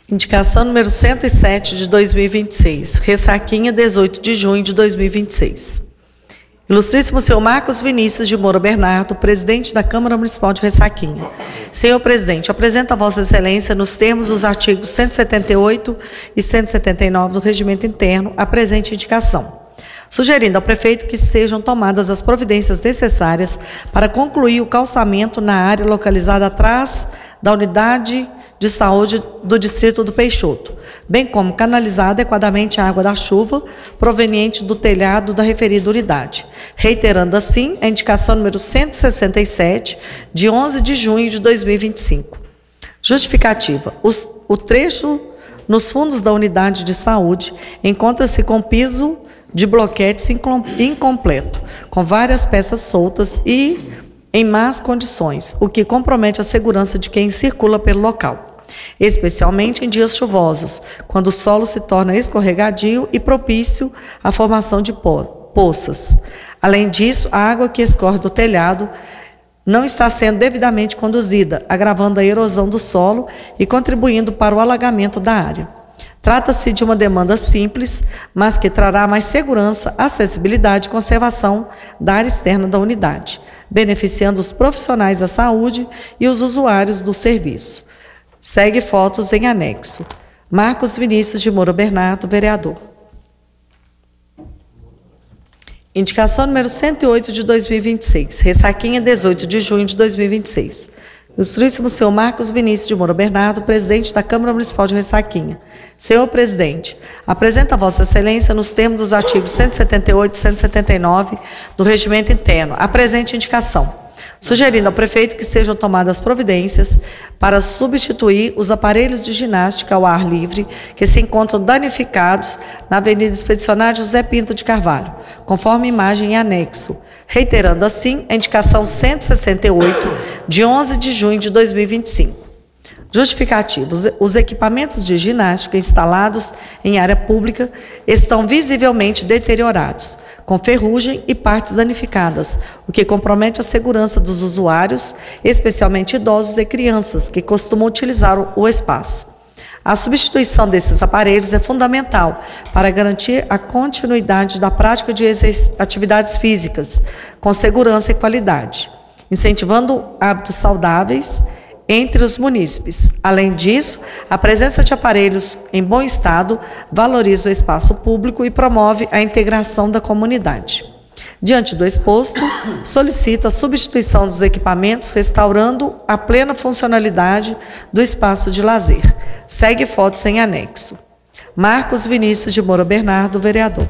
Indicação número 107 de 2026. Ressaquinha, 18 de junho de 2026. Ilustríssimo senhor Marcos Vinícius de Moura Bernardo, presidente da Câmara Municipal de Ressaquinha. Senhor presidente, apresento a Vossa Excelência, nos termos dos artigos 178 e 179 do Regimento Interno, a presente indicação, sugerindo ao prefeito que sejam tomadas as providências necessárias para concluir o calçamento na área localizada atrás da unidade de saúde do distrito do Peixoto, bem como canalizar adequadamente a água da chuva proveniente do telhado da referida unidade, reiterando assim a indicação número 167, de 11 de junho de 2025. Justificativa: o trecho nos fundos da unidade de saúde encontra-se com piso de bloquetes incompleto, com várias peças soltas e em más condições, o que compromete a segurança de quem circula pelo local, especialmente em dias chuvosos, quando o solo se torna escorregadio e propício à formação de poças. Além disso, a água que escorre do telhado não está sendo devidamente conduzida, agravando a erosão do solo e contribuindo para o alagamento da área. Trata-se de uma demanda simples, mas que trará mais segurança, acessibilidade e conservação da área externa da unidade, beneficiando os profissionais da saúde e os usuários do serviço. Segue fotos em anexo. Marcos Vinícius de Moura Bernardo, vereador. Indicação número 108 de 2026. Ressaquinha, 18 de junho de 2026. Ilustríssimo senhor Marcos Vinícius de Moura Bernardo, presidente da Câmara Municipal de Ressaquinha. Senhor presidente, apresenta a Vossa Excelência, nos termos dos artigos 178 e 179 do Regimento Interno, a presente indicação, sugerindo ao prefeito que sejam tomadas providências para substituir os aparelhos de ginástica ao ar livre que se encontram danificados na Avenida Expedicionário José Pinto de Carvalho, conforme imagem em anexo, reiterando assim a indicação 168, de 11 de junho de 2025. Justificativos: os equipamentos de ginástica instalados em área pública estão visivelmente deteriorados, com ferrugem e partes danificadas, o que compromete a segurança dos usuários, especialmente idosos e crianças, que costumam utilizar o espaço. A substituição desses aparelhos é fundamental para garantir a continuidade da prática de atividades físicas, com segurança e qualidade, incentivando hábitos saudáveis entre os munícipes. Além disso, a presença de aparelhos em bom estado valoriza o espaço público e promove a integração da comunidade. Diante do exposto, solicito a substituição dos equipamentos, restaurando a plena funcionalidade do espaço de lazer. Segue fotos em anexo. Marcos Vinícius de Moura Bernardo, vereador.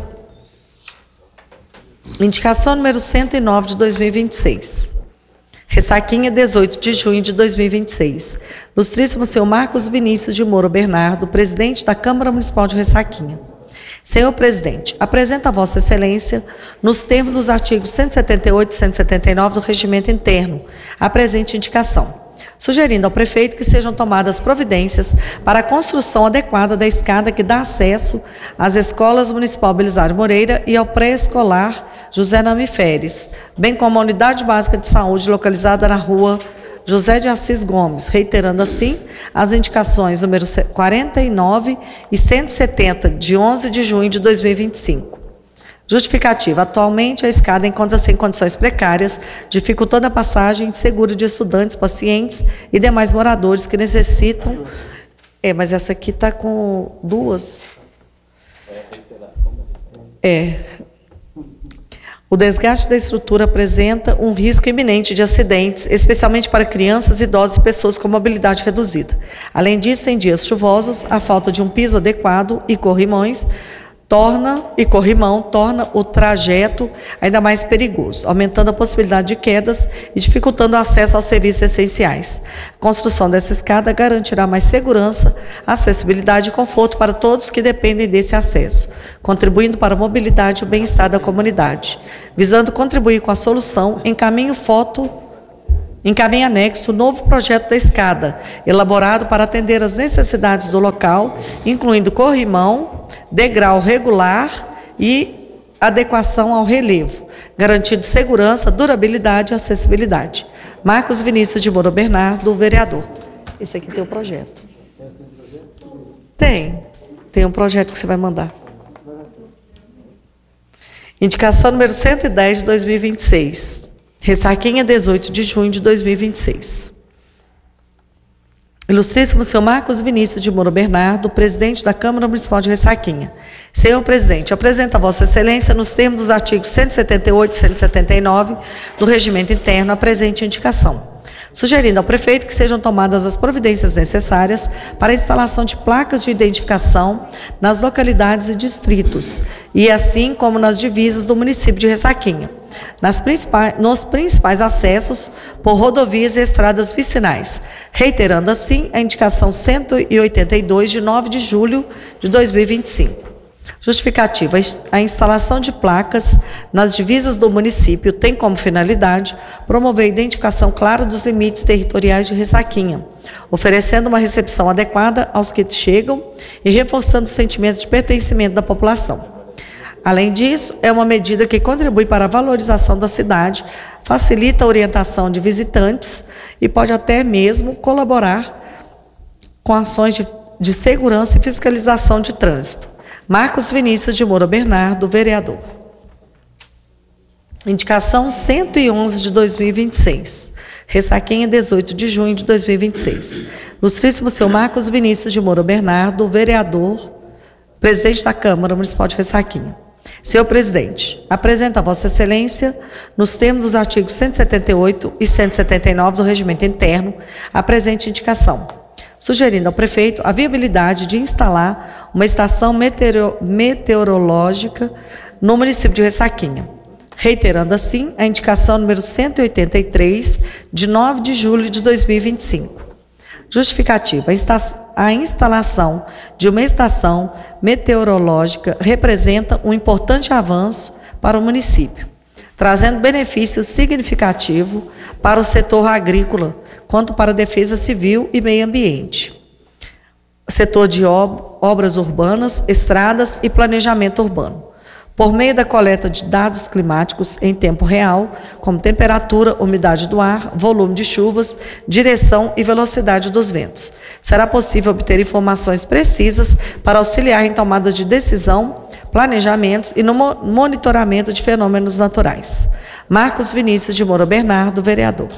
Indicação número 109 de 2026. Ressaquinha, 18 de junho de 2026. Ilustríssimo senhor Marcos Vinícius de Moura Bernardo, presidente da Câmara Municipal de Ressaquinha. Senhor presidente, apresenta a Vossa Excelência, nos termos dos artigos 178 e 179 do Regimento Interno, a presente indicação, sugerindo ao prefeito que sejam tomadas providências para a construção adequada da escada que dá acesso às escolas Municipal Belisário Moreira e ao pré-escolar José Nami Feres, bem como a unidade básica de saúde localizada na rua José de Assis Gomes, reiterando assim as indicações número 49 e 170, de 11 de junho de 2025. Justificativa: atualmente a escada encontra-se em condições precárias, dificultando a passagem segura de estudantes, pacientes e demais moradores que necessitam. Mas essa aqui está com duas. O desgaste da estrutura apresenta um risco iminente de acidentes, especialmente para crianças, idosos e pessoas com mobilidade reduzida. Além disso, em dias chuvosos, a falta de um piso adequado e corrimão torna o trajeto ainda mais perigoso, aumentando a possibilidade de quedas e dificultando o acesso aos serviços essenciais. A construção dessa escada garantirá mais segurança, acessibilidade e conforto para todos que dependem desse acesso, contribuindo para a mobilidade e o bem-estar da comunidade. Visando contribuir com a solução, encaminha anexo o novo projeto da escada, elaborado para atender às necessidades do local, incluindo corrimão, degrau regular e adequação ao relevo, garantindo segurança, durabilidade e acessibilidade. Marcos Vinícius de Moura Bernardo, vereador. Esse aqui tem o projeto. Tem um projeto que você vai mandar. Indicação número 110 de 2026. Ressaquinha, 18 de junho de 2026. Ilustríssimo senhor Marcos Vinícius de Moura Bernardo, presidente da Câmara Municipal de Ressaquinha. Senhor presidente, apresenta a Vossa Excelência, nos termos dos artigos 178 e 179 do Regimento Interno, a presente indicação, sugerindo ao prefeito que sejam tomadas as providências necessárias para a instalação de placas de identificação nas localidades e distritos, e assim como nas divisas do município de Ressaquinha, nos principais acessos por rodovias e estradas vicinais, reiterando assim a indicação 182 de 9 de julho de 2025. Justificativa: a instalação de placas nas divisas do município tem como finalidade promover a identificação clara dos limites territoriais de Ressaquinha, oferecendo uma recepção adequada aos que chegam e reforçando o sentimento de pertencimento da população. Além disso, é uma medida que contribui para a valorização da cidade, facilita a orientação de visitantes e pode até mesmo colaborar com ações de segurança e fiscalização de trânsito. Marcos Vinícius de Moura Bernardo, vereador. Indicação 111 de 2026. Ressaquinha, 18 de junho de 2026. Ilustríssimo senhor Marcos Vinícius de Moura Bernardo, vereador, presidente da Câmara Municipal de Ressaquinha. Senhor presidente, apresenta a Vossa Excelência, nos termos dos artigos 178 e 179 do Regimento Interno, a presente indicação, sugerindo ao prefeito a viabilidade de instalar uma estação meteorológica no município de Ressaquinha, reiterando assim a indicação número 183, de 9 de julho de 2025. Justificativa: a instalação de uma estação meteorológica representa um importante avanço para o município, trazendo benefícios significativos para o setor agrícola, quanto para a defesa civil e meio ambiente, setor de obras urbanas, estradas e planejamento urbano, por meio da coleta de dados climáticos em tempo real, como temperatura, umidade do ar, volume de chuvas, direção e velocidade dos ventos. Será possível obter informações precisas para auxiliar em tomadas de decisão, planejamentos e no monitoramento de fenômenos naturais. Marcos Vinícius de Moura Bernardo, vereador.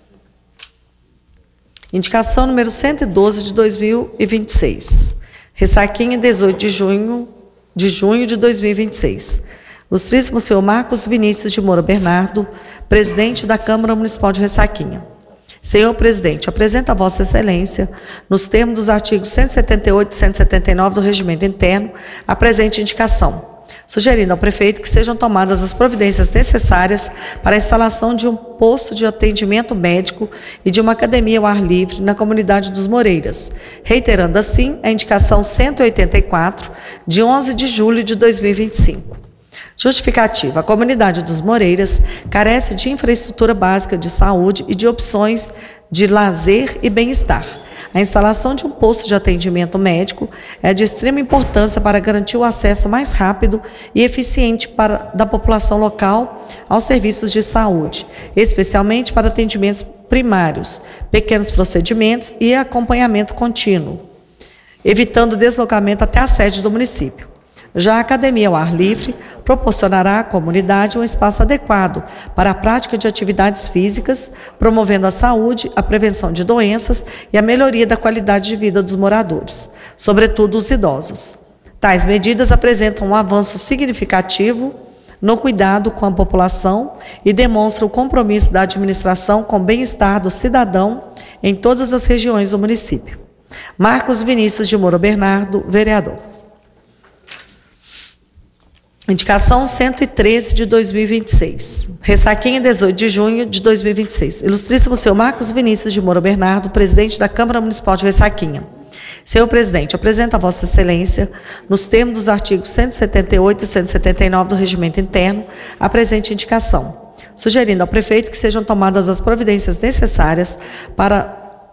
Indicação número 112 de 2026. Ressaquinha, 18 de junho de 2026. Ilustríssimo senhor Marcos Vinícius de Moura Bernardo, presidente da Câmara Municipal de Ressaquinha. Senhor presidente, apresenta a Vossa Excelência, nos termos dos artigos 178 e 179 do Regimento Interno, a presente indicação, sugerindo ao prefeito que sejam tomadas as providências necessárias para a instalação de um posto de atendimento médico e de uma academia ao ar livre na comunidade dos Moreiras, reiterando assim a indicação 184, de 11 de julho de 2025. Justificativa: a comunidade dos Moreiras carece de infraestrutura básica de saúde e de opções de lazer e bem-estar. A instalação de um posto de atendimento médico é de extrema importância para garantir o acesso mais rápido e eficiente da população local aos serviços de saúde, especialmente para atendimentos primários, pequenos procedimentos e acompanhamento contínuo, evitando o deslocamento até a sede do município. Já a academia ao ar livre proporcionará à comunidade um espaço adequado para a prática de atividades físicas, promovendo a saúde, a prevenção de doenças e a melhoria da qualidade de vida dos moradores, sobretudo os idosos. Tais medidas apresentam um avanço significativo no cuidado com a população e demonstram o compromisso da administração com o bem-estar do cidadão em todas as regiões do município. Marcos Vinícius de Moura Bernardo, vereador. Indicação 113 de 2026. Ressaquinha, 18 de junho de 2026. Ilustríssimo senhor Marcos Vinícius de Moura Bernardo, presidente da Câmara Municipal de Ressaquinha. Senhor presidente, apresenta a Vossa Excelência, nos termos dos artigos 178 e 179 do Regimento Interno, a presente indicação, sugerindo ao prefeito que sejam tomadas as providências necessárias para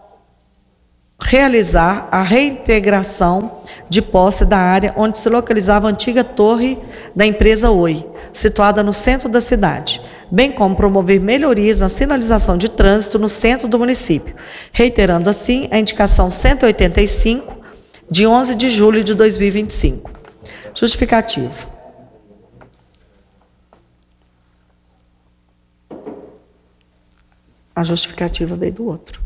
realizar a reintegração de posse da área onde se localizava a antiga torre da empresa Oi, situada no centro da cidade, bem como promover melhorias na sinalização de trânsito no centro do município, reiterando assim a indicação 185, de 11 de julho de 2025. Justificativo. A justificativa veio do outro.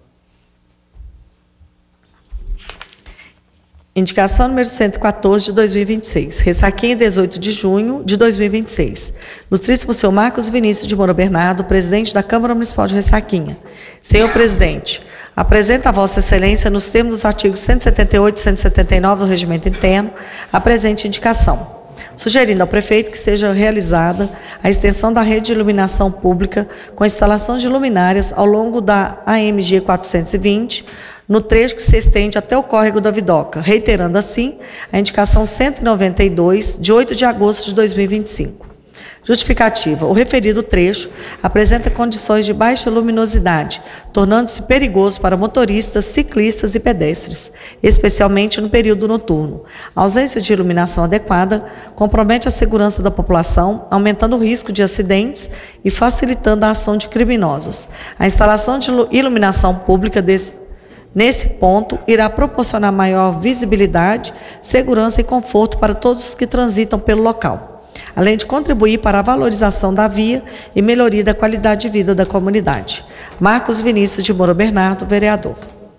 Indicação número 114 de 2026. Ressaquinha, 18 de junho de 2026. Ilustríssimo senhor Marcos Vinícius de Moura Bernardo, presidente da Câmara Municipal de Ressaquinha. Senhor presidente, apresenta a Vossa Excelência, nos termos dos artigos 178 e 179 do Regimento Interno, a presente indicação, sugerindo ao prefeito que seja realizada a extensão da rede de iluminação pública com instalação de luminárias ao longo da AMG 420, no trecho que se estende até o córrego da Vidoca, reiterando assim a indicação 192, de 8 de agosto de 2025. Justificativa. O referido trecho apresenta condições de baixa luminosidade, tornando-se perigoso para motoristas, ciclistas e pedestres, especialmente no período noturno. A ausência de iluminação adequada compromete a segurança da população, aumentando o risco de acidentes e facilitando a ação de criminosos. A instalação de iluminação pública nesse ponto irá proporcionar maior visibilidade, segurança e conforto para todos os que transitam pelo local, além de contribuir para a valorização da via e melhoria da qualidade de vida da comunidade. Marcos Vinícius de Moura Bernardo, vereador.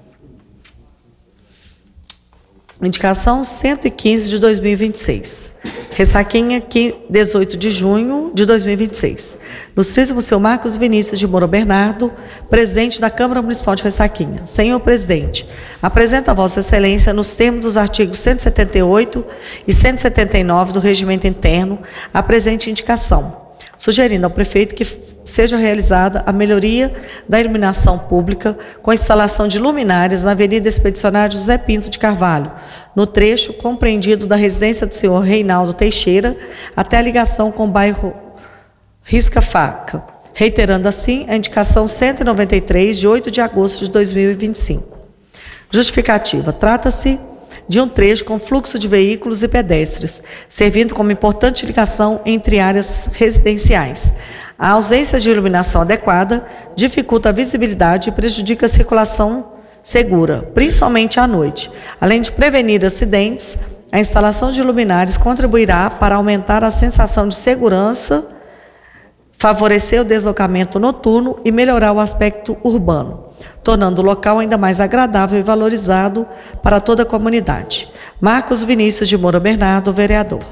Indicação 115 de 2026. Ressaquinha, 18 de junho de 2026. Ilustríssimo senhor Marcos Vinícius de Moura Bernardo, presidente da Câmara Municipal de Ressaquinha. Senhor presidente, apresenta a Vossa Excelência, nos termos dos artigos 178 e 179 do Regimento Interno, a presente indicação, sugerindo ao prefeito que seja realizada a melhoria da iluminação pública com instalação de luminárias na Avenida Expedicionário José Pinto de Carvalho, no trecho compreendido da residência do senhor Reinaldo Teixeira até a ligação com o bairro Risca-Faca, reiterando assim a indicação 193, de 8 de agosto de 2025. Justificativa. Trata-se de um trecho com fluxo de veículos e pedestres, servindo como importante ligação entre áreas residenciais. A ausência de iluminação adequada dificulta a visibilidade e prejudica a circulação segura, principalmente à noite. Além de prevenir acidentes, a instalação de luminárias contribuirá para aumentar a sensação de segurança, favorecer o deslocamento noturno e melhorar o aspecto urbano, tornando o local ainda mais agradável e valorizado para toda a comunidade. Marcos Vinícius de Moura Bernardo, vereador.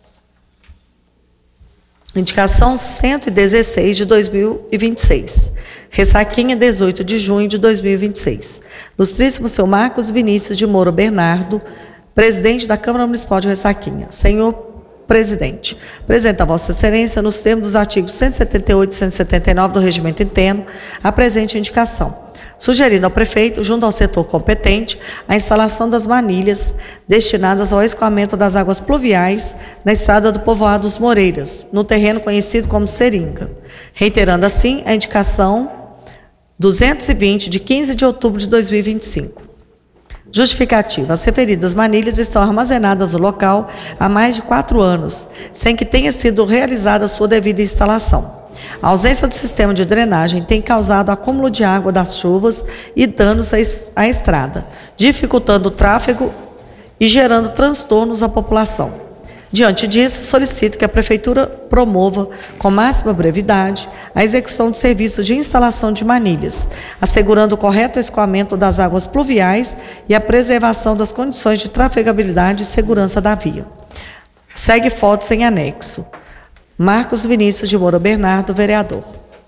Indicação 116 de 2026. Ressaquinha, 18 de junho de 2026. Ilustríssimo senhor Marcos Vinícius de Moura Bernardo, presidente da Câmara Municipal de Ressaquinha. Senhor presidente, apresenta a Vossa Excelência, nos termos dos artigos 178 e 179 do Regimento Interno, a presente indicação, sugerindo ao prefeito, junto ao setor competente, a instalação das manilhas destinadas ao escoamento das águas pluviais na estrada do povoado dos Moreiras, no terreno conhecido como Seringa, reiterando assim a indicação 220, de 15 de outubro de 2025. Justificativa. As referidas manilhas estão armazenadas no local há mais de 4 anos, sem que tenha sido realizada a sua devida instalação. A ausência do sistema de drenagem tem causado acúmulo de água das chuvas e danos à estrada, dificultando o tráfego e gerando transtornos à população. Diante disso, solicito que a Prefeitura promova, com máxima brevidade, a execução do serviço de instalação de manilhas, assegurando o correto escoamento das águas pluviais e a preservação das condições de trafegabilidade e segurança da via. Segue fotos em anexo. Marcos Vinícius de Moura Bernardo, vereador.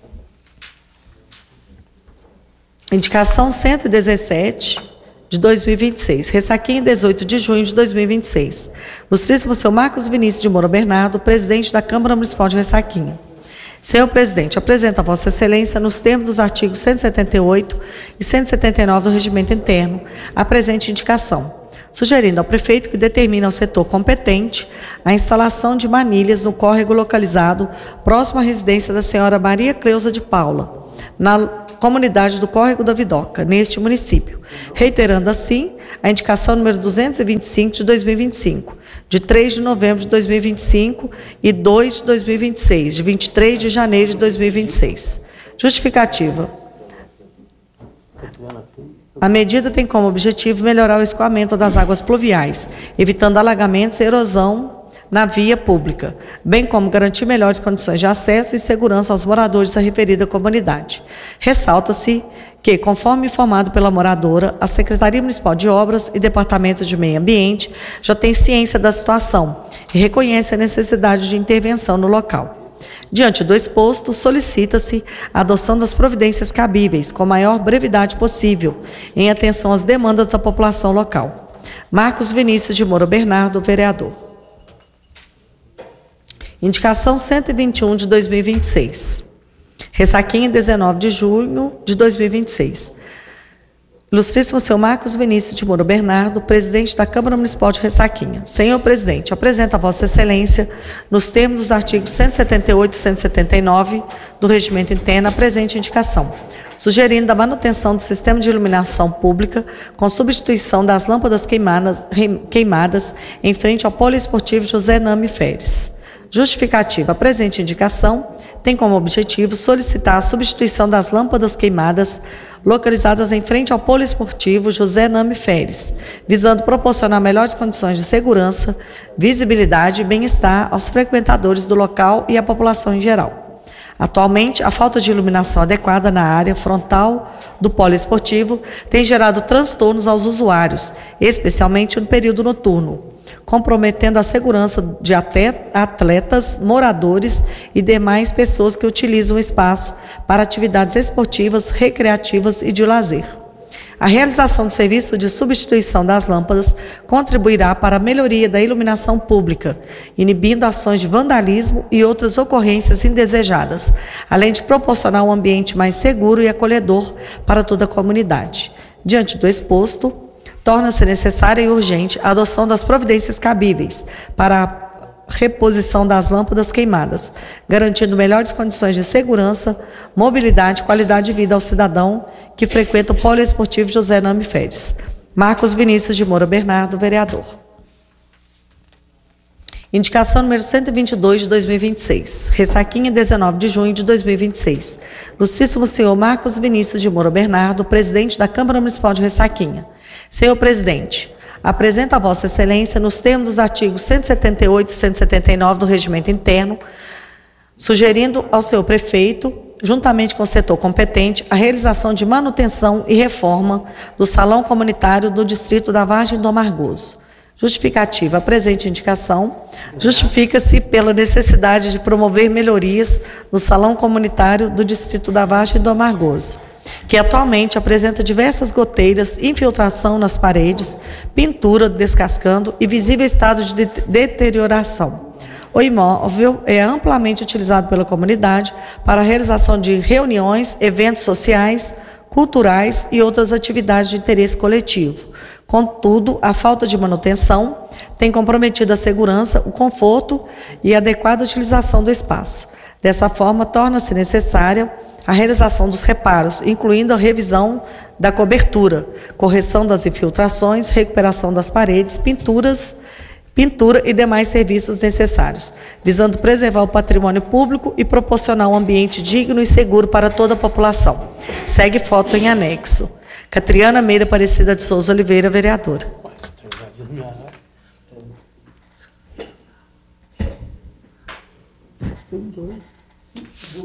Indicação 117 de 2026. Ressaquinha, 18 de junho de 2026. Ilustríssimo senhor Marcos Vinícius de Moura Bernardo, presidente da Câmara Municipal de Ressaquinha. Senhor presidente, apresenta a Vossa Excelência, nos termos dos artigos 178 e 179 do Regimento Interno, a presente indicação, sugerindo ao prefeito que determine ao setor competente a instalação de manilhas no córrego localizado próximo à residência da senhora Maria Cleusa de Paula, na comunidade do Córrego da Vidoca, neste município, reiterando assim a indicação número 225 de 2025, de 3 de novembro de 2025 e 2 de 2026, de 23 de janeiro de 2026. Justificativa. A medida tem como objetivo melhorar o escoamento das águas pluviais, evitando alagamentos e erosão na via pública, bem como garantir melhores condições de acesso e segurança aos moradores da referida comunidade. Ressalta-se que, conforme informado pela moradora, a Secretaria Municipal de Obras e Departamento de Meio Ambiente já tem ciência da situação e reconhece a necessidade de intervenção no local. Diante do exposto, solicita-se a adoção das providências cabíveis com a maior brevidade possível, em atenção às demandas da população local. Marcos Vinícius de Moura Bernardo, vereador. Indicação 121 de 2026. Ressaquinha, 19 de junho de 2026. Ilustríssimo senhor Marcos Vinícius de Moura Bernardo, presidente da Câmara Municipal de Ressaquinha. Senhor presidente, apresenta a Vossa Excelência, nos termos dos artigos 178 e 179 do Regimento Interno, a presente indicação, sugerindo a manutenção do sistema de iluminação pública com substituição das lâmpadas queimadas em frente ao Poliesportivo José Nami Feres. Justificativa. A presente indicação tem como objetivo solicitar a substituição das lâmpadas queimadas localizadas em frente ao Poliesportivo José Nami Feres, visando proporcionar melhores condições de segurança, visibilidade e bem-estar aos frequentadores do local e à população em geral. Atualmente, a falta de iluminação adequada na área frontal do poliesportivo tem gerado transtornos aos usuários, especialmente no período noturno, comprometendo a segurança de atletas, moradores e demais pessoas que utilizam o espaço para atividades esportivas, recreativas e de lazer. A realização do serviço de substituição das lâmpadas contribuirá para a melhoria da iluminação pública, inibindo ações de vandalismo e outras ocorrências indesejadas, além de proporcionar um ambiente mais seguro e acolhedor para toda a comunidade. Diante do exposto, torna-se necessária e urgente a adoção das providências cabíveis para a reposição das lâmpadas queimadas, garantindo melhores condições de segurança, mobilidade e qualidade de vida ao cidadão que frequenta o Poliesportivo José Nami Feres. Marcos Vinícius de Moura Bernardo, vereador. Indicação número 122 de 2026. Ressaquinha, 19 de junho de 2026. Ilustríssimo senhor Marcos Vinícius de Moura Bernardo, presidente da Câmara Municipal de Ressaquinha. Senhor presidente, apresenta a Vossa Excelência, nos termos dos artigos 178 e 179 do Regimento Interno, sugerindo ao senhor prefeito, juntamente com o setor competente, a realização de manutenção e reforma do Salão Comunitário do Distrito da Vargem do Amargoso. Justificativa. A presente indicação justifica-se pela necessidade de promover melhorias no Salão Comunitário do Distrito da Vargem do Amargoso, que atualmente apresenta diversas goteiras, infiltração nas paredes, pintura descascando e visível estado de deterioração. O imóvel é amplamente utilizado pela comunidade para a realização de reuniões, eventos sociais, culturais e outras atividades de interesse coletivo. Contudo, a falta de manutenção tem comprometido a segurança, o conforto e a adequada utilização do espaço. Dessa forma, torna-se necessária a realização dos reparos, incluindo a revisão da cobertura, correção das infiltrações, recuperação das paredes, pintura e demais serviços necessários, visando preservar o patrimônio público e proporcionar um ambiente digno e seguro para toda a população. Segue foto em anexo. Catriana Meira Aparecida de Souza Oliveira, vereadora. Tem dois.